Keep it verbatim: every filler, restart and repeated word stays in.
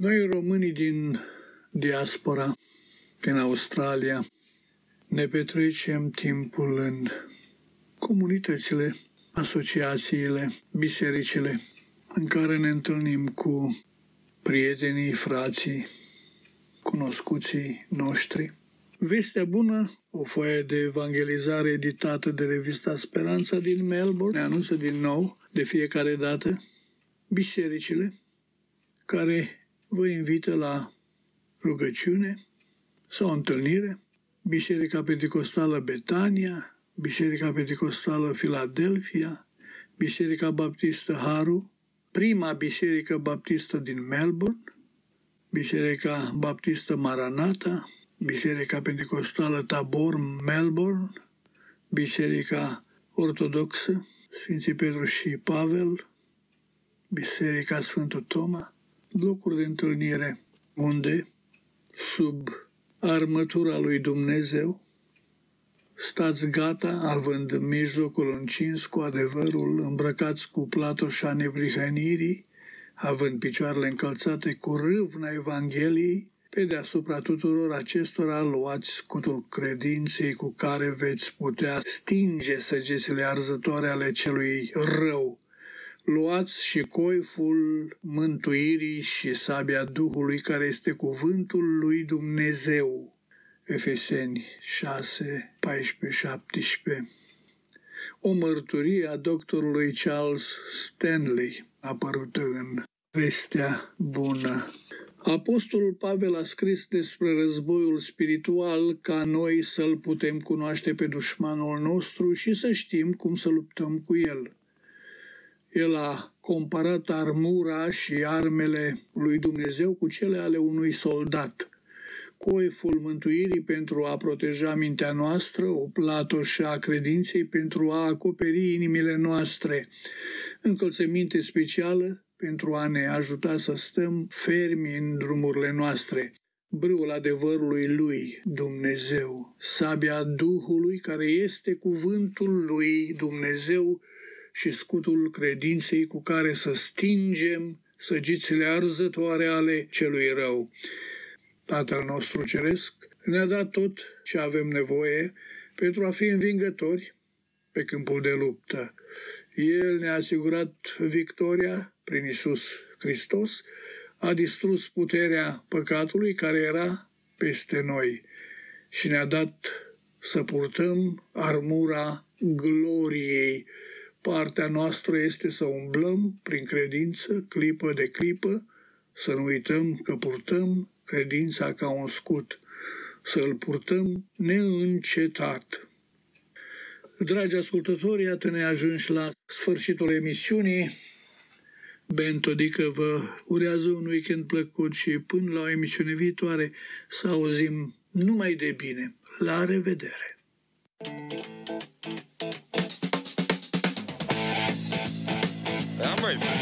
Noi, românii din diaspora, din Australia, ne petrecem timpul în comunitățile, asociațiile, bisericile, în care ne întâlnim cu prietenii, frații, cunoscuții noștri. Vestea bună, o foaie de evangelizare editată de revista Speranța din Melbourne, ne anunță din nou, de fiecare dată, bisericile care vă invită la rugăciune sau întâlnire. Biserica Pentecostală Betania, Biserica Pentecostală Philadelphia, Biserica Baptistă Haru, prima Biserică Baptistă din Melbourne, Biserica Baptistă Maranata, Biserica Pentecostală Tabor Melbourne, Biserica Ortodoxă Sfinții Petru și Pavel, Biserica Sfântul Toma, locuri de întâlnire unde, sub armătura lui Dumnezeu, stați gata, având în mijlocul încins cu adevărul, îmbrăcați cu platoșa neprihănirii, având picioarele încălțate cu râvna Evangheliei, pe deasupra tuturor acestora luați scutul credinței cu care veți putea stinge săgețile arzătoare ale celui rău. Luați și coiful mântuirii și sabia Duhului, care este cuvântul lui Dumnezeu. Efeseni șase, paisprezece, șaptesprezece. O mărturie a doctorului Charles Stanley, apărută în Vestea Bună. Apostolul Pavel a scris despre războiul spiritual ca noi să-l putem cunoaște pe dușmanul nostru și să știm cum să luptăm cu el. El a comparat armura și armele lui Dumnezeu cu cele ale unui soldat. Coiful mântuirii pentru a proteja mintea noastră, o platoșă a credinței pentru a acoperi inimile noastre, încălțăminte specială pentru a ne ajuta să stăm fermi în drumurile noastre, brâul adevărului lui Dumnezeu, sabia Duhului care este cuvântul lui Dumnezeu și scutul credinței cu care să stingem săgețile arzătoare ale celui rău. Tatăl nostru Ceresc ne-a dat tot ce avem nevoie pentru a fi învingători pe câmpul de luptă. El ne-a asigurat victoria prin Iisus Hristos, a distrus puterea păcatului care era peste noi și ne-a dat să purtăm armura gloriei. Partea noastră este să umblăm prin credință, clipă de clipă, să nu uităm că purtăm credința ca un scut, să îl purtăm neîncetat. Dragi ascultători, iată ne ajungi la sfârșitul emisiunii. Ben Todică vă urează un weekend plăcut și până la o emisiune viitoare să auzim numai de bine. La revedere! Am